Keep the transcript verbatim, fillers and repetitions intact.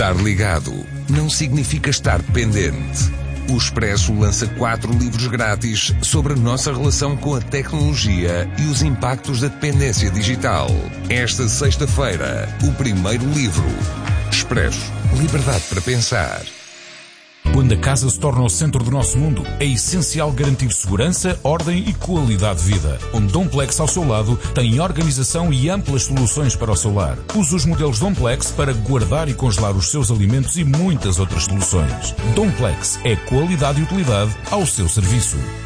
Estar ligado não significa estar dependente. O Expresso lança quatro livros grátis sobre a nossa relação com a tecnologia e os impactos da dependência digital. Esta sexta-feira, o primeiro livro. Expresso. Liberdade para pensar. Quando a casa se torna o centro do nosso mundo, é essencial garantir segurança, ordem e qualidade de vida. Um Domplex ao seu lado tem organização e amplas soluções para o seu lar. Use os modelos Domplex para guardar e congelar os seus alimentos e muitas outras soluções. Domplex é qualidade e utilidade ao seu serviço.